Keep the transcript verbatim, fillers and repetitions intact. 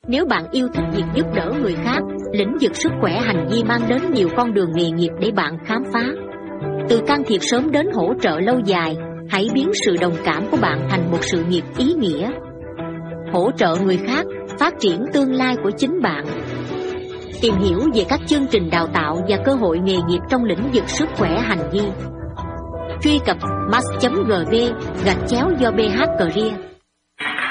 Nếu bạn yêu thích việc giúp đỡ người khác, lĩnh vực sức khỏe hành vi mang đến nhiều con đường nghề nghiệp để bạn khám phá. Từ can thiệp sớm đến hỗ trợ lâu dài, hãy biến sự đồng cảm của bạn thành một sự nghiệp ý nghĩa. Hỗ trợ người khác, phát triển tương lai của chính bạn. Tìm hiểu về các chương trình đào tạo và cơ hội nghề nghiệp trong lĩnh vực sức khỏe hành vi. Truy cập mass chấm gv gạch chéo do bh career.